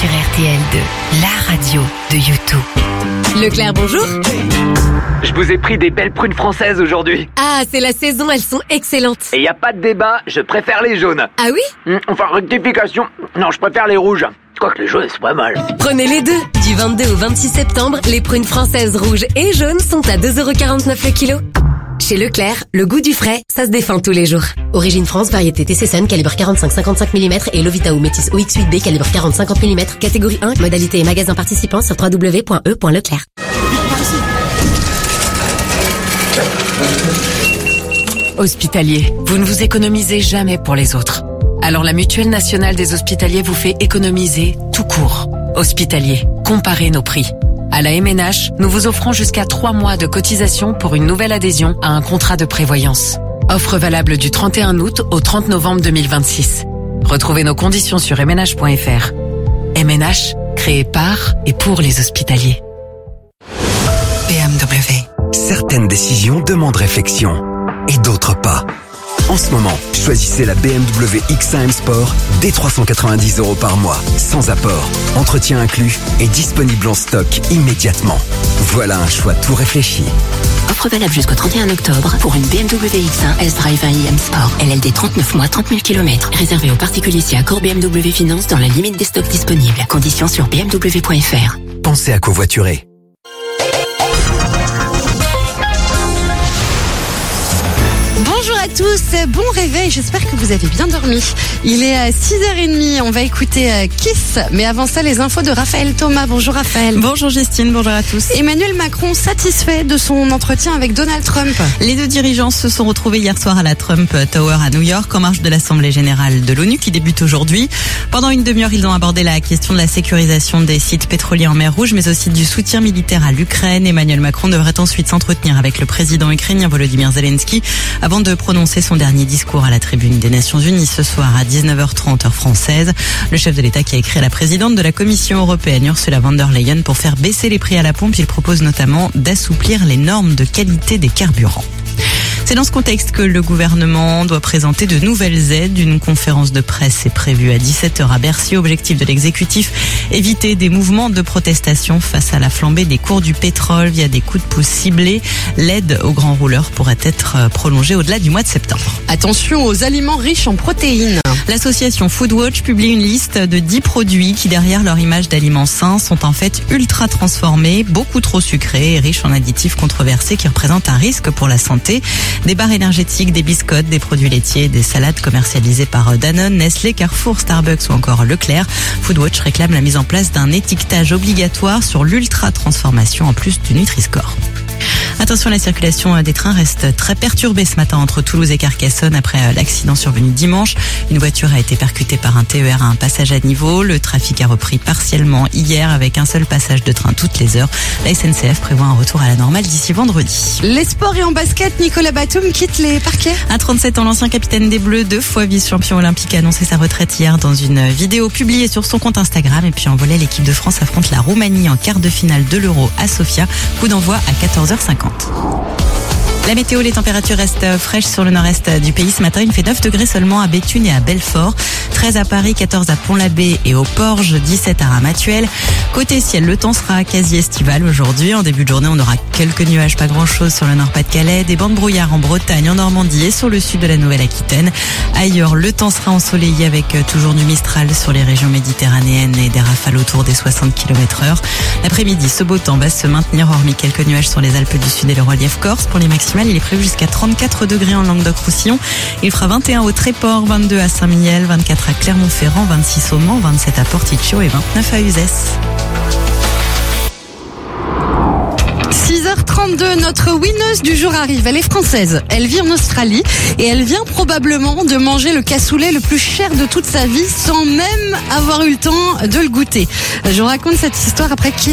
sur RTL la radio de YouTube. Leclerc, bonjour. Je vous ai pris des belles prunes françaises aujourd'hui. Ah, c'est la saison, elles sont excellentes. Et y a pas de débat, je préfère les jaunes. Ah oui? Enfin, rectification. Non, je préfère les rouges. Quoique les jaunes, c'est pas mal. Prenez les deux. Du 22 au 26 septembre, les prunes françaises rouges et jaunes sont à 2,49 € le kilo. Chez Leclerc, le goût du frais, ça se défend tous les jours. Origine France, variété TC1, calibre 45-55 mm et Lovita ou Métis OX8B, calibre 40-50 mm. Catégorie 1, modalité et magasin participant sur www.e.leclerc. Hospitalier, vous ne vous économisez jamais pour les autres. Alors la Mutuelle Nationale des Hospitaliers vous fait économiser tout court. Hospitalier, comparez nos prix. À la MNH, nous vous offrons jusqu'à 3 mois de cotisation pour une nouvelle adhésion à un contrat de prévoyance. Offre valable du 31 août au 30 novembre 2026. Retrouvez nos conditions sur mnh.fr. MNH, créé par et pour les hospitaliers. BMW. Certaines décisions demandent réflexion et d'autres pas. En ce moment, choisissez la BMW X1 M Sport dès 390 € par mois, sans apport, entretien inclus et disponible en stock immédiatement. Voilà un choix tout réfléchi. Offre valable jusqu'au 31 octobre pour une BMW X1 S-Drive 1 M Sport. LLD 39 mois, 30 000 km. Réservé aux particuliers si accord BMW Finance dans la limite des stocks disponibles. Conditions sur bmw.fr. Pensez à covoiturer. Bonjour à tous, bon réveil, j'espère que vous avez bien dormi. Il est 6h30, on va écouter Kiss, mais avant ça les infos de Raphaël Thomas. Bonjour Raphaël. Bonjour Justine, bonjour à tous. Emmanuel Macron satisfait de son entretien avec Donald Trump. Les deux dirigeants se sont retrouvés hier soir à la Trump Tower à New York en marge de l'Assemblée Générale de l'ONU qui débute aujourd'hui. Pendant une demi-heure, ils ont abordé la question de la sécurisation des sites pétroliers en mer Rouge, mais aussi du soutien militaire à l'Ukraine. Emmanuel Macron devrait ensuite s'entretenir avec le président ukrainien Volodymyr Zelensky avant de prononcer son dernier discours à la tribune des Nations Unies ce soir à 19h30 heure française. Le chef de l'État qui a écrit à la présidente de la Commission européenne Ursula von der Leyen pour faire baisser les prix à la pompe, il propose notamment d'assouplir les normes de qualité des carburants. C'est dans ce contexte que le gouvernement doit présenter de nouvelles aides. Une conférence de presse est prévue à 17h à Bercy. Objectif de l'exécutif, éviter des mouvements de protestation face à la flambée des cours du pétrole via des coups de pouce ciblés. L'aide aux grands rouleurs pourrait être prolongée au-delà du mois de septembre. Attention aux aliments riches en protéines. L'association Foodwatch publie une liste de 10 produits qui, derrière leur image d'aliments sains, sont en fait ultra transformés, beaucoup trop sucrés et riches en additifs controversés qui représentent un risque pour la santé. Des barres énergétiques, des biscottes, des produits laitiers, des salades commercialisées par Danone, Nestlé, Carrefour, Starbucks ou encore Leclerc. Foodwatch réclame la mise en place d'un étiquetage obligatoire sur l'ultra-transformation en plus du Nutri-Score. Attention, la circulation des trains reste très perturbée ce matin entre Toulouse et Carcassonne après l'accident survenu dimanche. Une voiture a été percutée par un TER à un passage à niveau. Le trafic a repris partiellement hier avec un seul passage de train toutes les heures. La SNCF prévoit un retour à la normale d'ici vendredi. Les sports et en basket, Nicolas Batum quitte les parquets. À 37 ans, l'ancien capitaine des Bleus, 2 fois vice-champion olympique, a annoncé sa retraite hier dans une vidéo publiée sur son compte Instagram. Et puis en volley, l'équipe de France affronte la Roumanie en quart de finale de l'Euro à Sofia. Coup d'envoi à 14h50. La météo, les températures restent fraîches sur le nord-est du pays. Ce matin, il fait 9 degrés seulement à Béthune et à Belfort, 13 à Paris, 14 à Pont-l'Abbé et aux Porges, 17 à Ramatuelle. Côté ciel, le temps sera quasi estival aujourd'hui. En début de journée, on aura quelques nuages, pas grand-chose sur le Nord-Pas-de-Calais, des bancs de brouillard en Bretagne, en Normandie et sur le sud de la Nouvelle-Aquitaine. Ailleurs, le temps sera ensoleillé avec toujours du Mistral sur les régions méditerranéennes et des rafales autour des 60 km/h. L'après-midi, ce beau temps va se maintenir, hormis quelques nuages sur les Alpes du Sud et le relief corse. Pour les maximales, il est prévu jusqu'à 34 degrés en Languedoc-Roussillon. Il fera 21 au Tréport, 22 à Saint-Mihiel, 24 à Clermont-Ferrand, 26 au Mans, 27 à Porticcio et 29 à Uzès. 6h32, notre winneuse du jour arrive. Elle est française, elle vit en Australie et elle vient probablement de manger le cassoulet le plus cher de toute sa vie sans même avoir eu le temps de le goûter. Je vous raconte cette histoire après Kiss.